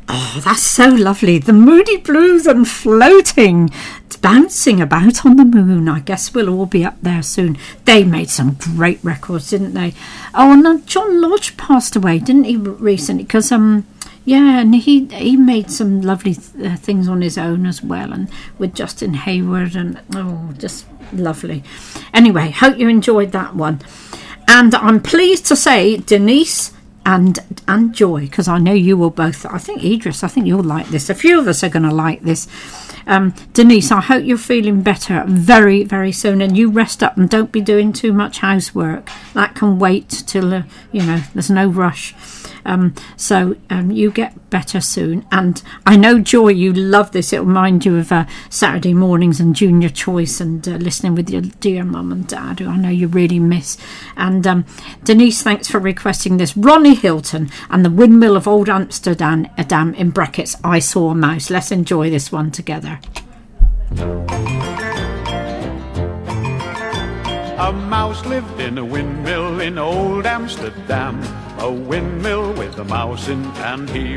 Oh, that's so lovely. The Moody Blues and Floating, bouncing about on the moon. I guess we'll all be up there soon. They made some great records, didn't they? Oh, and John Lodge passed away, didn't he, recently? Because yeah, and he made some lovely things on his own as well, and with Justin Hayward, and just lovely. Anyway, hope you enjoyed that one. And I'm pleased to say Denise and Joy, because I know you will both. I think Idris, I think you'll like this. A few of us are going to like this. Denise, I hope you're feeling better very, very soon, and you rest up and don't be doing too much housework. That can wait till there's no rush. So you get better soon. And I know, Joy, you love this. It'll remind you of Saturday mornings and Junior Choice and listening with your dear mum and dad, who I know you really miss. And Denise, thanks for requesting this. Ronnie Hilton and the Windmill of Old Amsterdam, in brackets, I Saw a Mouse. Let's enjoy this one together. A mouse lived in a windmill in old Amsterdam, a windmill with a mouse in, and he